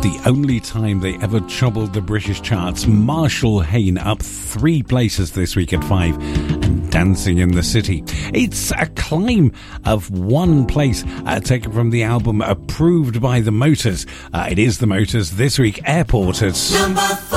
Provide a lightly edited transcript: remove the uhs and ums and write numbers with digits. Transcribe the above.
the only time they ever troubled the British charts. Marshall Hayne up 3 places this week at 5, and Dancing in the City. It's a climb of 1 place, taken from the album Approved by the Motors. It is the Motors this week. Airport at number 4.